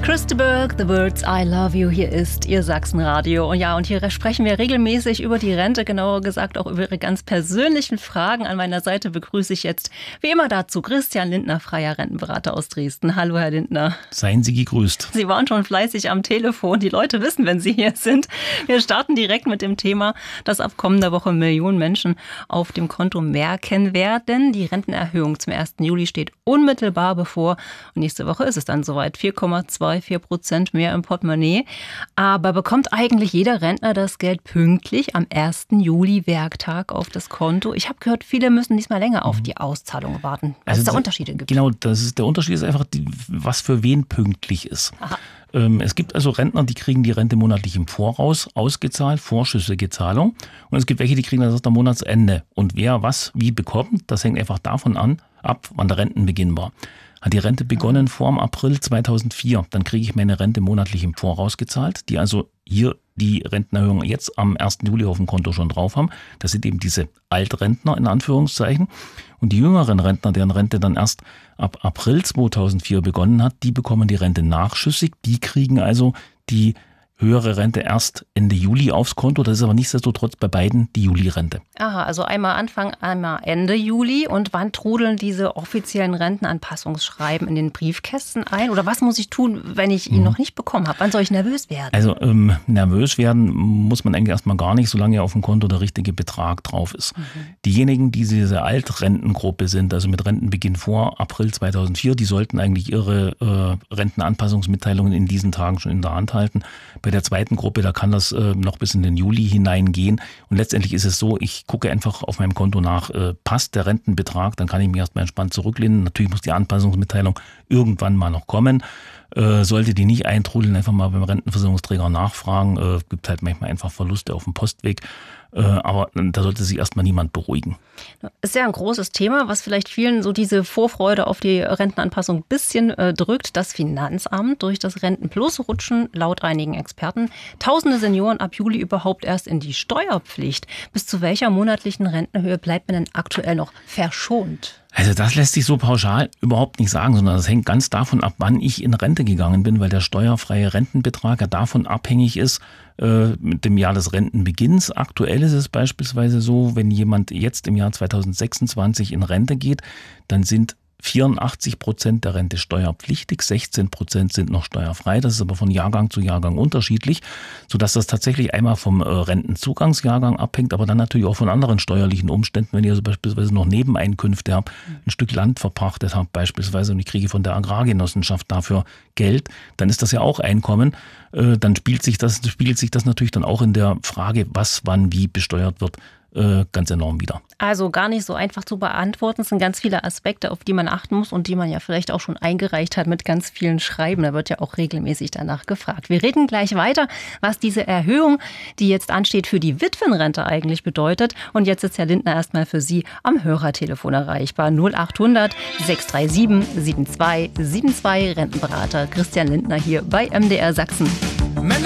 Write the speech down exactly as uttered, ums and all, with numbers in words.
Christa Burke, The Words I Love You, hier ist Ihr Sachsenradio. Und ja, und hier sprechen wir regelmäßig über die Rente, genauer gesagt auch über Ihre ganz persönlichen Fragen. An meiner Seite begrüße ich jetzt wie immer dazu Christian Lindner, freier Rentenberater aus Dresden. Hallo, Herr Lindner. Seien Sie gegrüßt. Sie waren schon fleißig am Telefon. Die Leute wissen, wenn Sie hier sind. Wir starten direkt mit dem Thema, dass ab kommender Woche Millionen Menschen auf dem Konto merken werden. Die Rentenerhöhung zum ersten Juli steht unmittelbar bevor. Und nächste Woche ist es dann soweit. vier Komma zwei vier Prozent mehr im Portemonnaie. Aber bekommt eigentlich jeder Rentner das Geld pünktlich am ersten Juli Werktag auf das Konto? Ich habe gehört, viele müssen diesmal länger auf die Auszahlung warten, weil also es da Unterschiede gibt. Genau, das ist, der Unterschied ist einfach, die, was für wen pünktlich ist. Aha. Ähm, es gibt also Rentner, die kriegen die Rente monatlich im Voraus ausgezahlt, vorschüssige Zahlung. Und es gibt welche, die kriegen das erst am Monatsende. Und wer was wie bekommt, das hängt einfach davon an, ab, wann der Rentenbeginn war. Hat die Rente begonnen vor dem April zweitausendvier, dann kriege ich meine Rente monatlich im Voraus gezahlt, die also hier die Rentenerhöhung jetzt am ersten Juli auf dem Konto schon drauf haben. Das sind eben diese Altrentner in Anführungszeichen. Und die jüngeren Rentner, deren Rente dann erst ab April zweitausendvier begonnen hat, die bekommen die Rente nachschüssig. Die kriegen also die höhere Rente erst Ende Juli aufs Konto. Das ist aber nichtsdestotrotz bei beiden die Juli-Rente. Aha, also einmal Anfang, einmal Ende Juli. Und wann trudeln diese offiziellen Rentenanpassungsschreiben in den Briefkästen ein? Oder was muss ich tun, wenn ich ihn mhm. noch nicht bekommen habe? Wann soll ich nervös werden? Also ähm, nervös werden muss man eigentlich erstmal gar nicht, solange auf dem Konto der richtige Betrag drauf ist. Mhm. Diejenigen, die diese Altrentengruppe sind, also mit Rentenbeginn vor April zweitausendvier, die sollten eigentlich ihre äh, Rentenanpassungsmitteilungen in diesen Tagen schon in der Hand halten. Bei der zweiten Gruppe, da kann das äh, noch bis in den Juli hineingehen. Und letztendlich ist es so, ich gucke einfach auf meinem Konto nach, äh, passt der Rentenbetrag, dann kann ich mich erstmal entspannt zurücklehnen. Natürlich muss die Anpassungsmitteilung irgendwann mal noch kommen. Äh, sollte die nicht eintrudeln, einfach mal beim Rentenversicherungsträger nachfragen. Äh, gibt halt manchmal einfach Verluste auf dem Postweg. Äh, aber da sollte sich erstmal niemand beruhigen. Ist ja ein großes Thema, was vielleicht vielen so diese Vorfreude auf die Rentenanpassung ein bisschen äh, drückt. Das Finanzamt. Durch das Rentenplus rutschen laut einigen Experten tausende Senioren ab Juli überhaupt erst in die Steuerpflicht. Bis zu welcher monatlichen Rentenhöhe bleibt man denn aktuell noch verschont? Also das lässt sich so pauschal überhaupt nicht sagen, sondern das hängt ganz davon ab, wann ich in Rente gegangen bin, weil der steuerfreie Rentenbetrag ja davon abhängig ist, äh, mit dem Jahr des Rentenbeginns. Aktuell ist es beispielsweise so, wenn jemand jetzt im Jahr zweitausendsechsundzwanzig in Rente geht, dann sind vierundachtzig Prozent der Rente steuerpflichtig, sechzehn Prozent sind noch steuerfrei. Das ist aber von Jahrgang zu Jahrgang unterschiedlich, sodass das tatsächlich einmal vom äh, Rentenzugangsjahrgang abhängt, aber dann natürlich auch von anderen steuerlichen Umständen. Wenn ich also beispielsweise noch Nebeneinkünfte habe, ein Stück Land verpachtet habe beispielsweise und ich kriege von der Agrargenossenschaft dafür Geld, dann ist das ja auch Einkommen. Äh, dann spielt sich das, spiegelt sich das natürlich dann auch in der Frage, was wann wie besteuert wird, ganz enorm wieder. Also gar nicht so einfach zu beantworten. Es sind ganz viele Aspekte, auf die man achten muss und die man ja vielleicht auch schon eingereicht hat mit ganz vielen Schreiben. Da wird ja auch regelmäßig danach gefragt. Wir reden gleich weiter, was diese Erhöhung, die jetzt ansteht, für die Witwenrente eigentlich bedeutet. Und jetzt ist Herr Lindner erstmal für Sie am Hörertelefon erreichbar. null achthundert sechs drei sieben sieben zwei sieben zwei Rentenberater Christian Lindner hier bei M D R Sachsen.